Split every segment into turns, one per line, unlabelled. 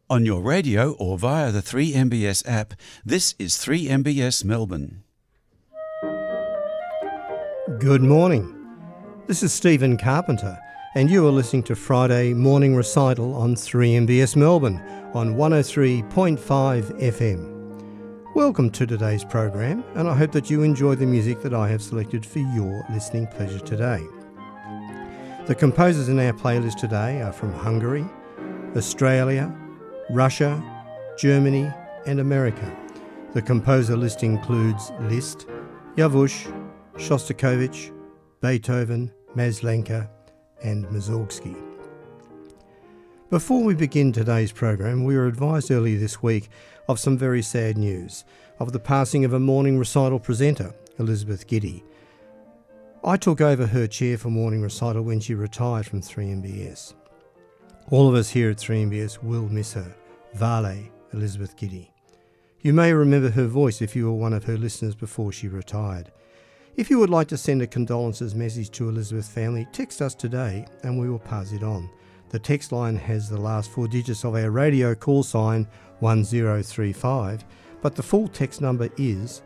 On your radio or via the 3MBS app, this is 3MBS Melbourne.
Good morning. This is Stephen Carpenter, and you are listening to Friday Morning Recital on 3MBS Melbourne on 103.5 FM. Welcome to today's program, and I hope that you enjoy the music that I have selected for your listening pleasure today. The composers in our playlist today are from Hungary, Australia, Russia, Germany and America. The composer list includes Liszt, Javush, Shostakovich, Beethoven, Maslenka and Mussorgsky. Before we begin today's program, we were advised earlier this week of some very sad news of the passing of a morning recital presenter, Elizabeth Giddy. I took over her chair for morning recital when she retired from 3MBS. All of us here at 3MBS will miss her. Vale, Elizabeth Giddy. You may remember her voice if you were one of her listeners before she retired. If you would like to send a condolences message to Elizabeth's family, text us today and we will pass it on. The text line has the last four digits of our radio call sign 1035, but the full text number is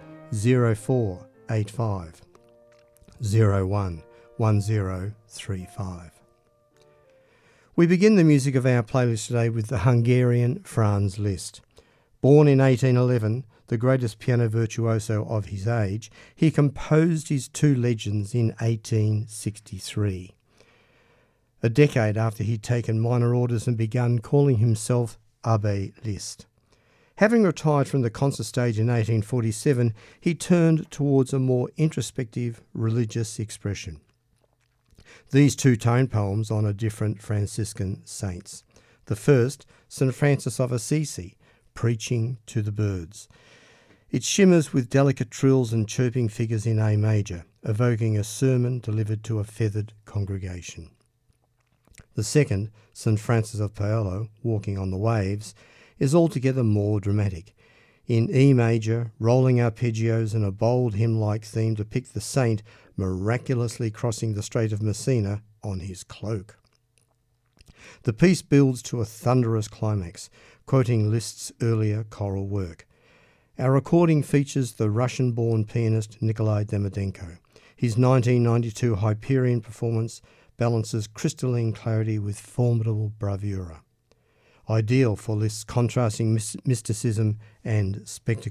0485 01 1035. We begin the music of our playlist today with the Hungarian Franz Liszt. Born in 1811, the greatest piano virtuoso of his age, he composed his two legends in 1863. A decade after he'd taken minor orders and begun calling himself Abbe Liszt. Having retired from the concert stage in 1847, he turned towards a more introspective religious expression. These two-tone poems honour different Franciscan saints. The first, St. Francis of Assisi, Preaching to the Birds. It shimmers with delicate trills and chirping figures in A major, evoking a sermon delivered to a feathered congregation. The second, St. Francis of Paolo, Walking on the Waves, is altogether more dramatic. In E major, rolling arpeggios and a bold hymn-like theme depict the saint miraculously crossing the Strait of Messina on his cloak. The piece builds to a thunderous climax, quoting Liszt's earlier choral work. Our recording features the Russian-born pianist Nikolai Davydenko. His 1992 Hyperion performance balances crystalline clarity with formidable bravura. Ideal for Liszt's contrasting mysticism and spectacle.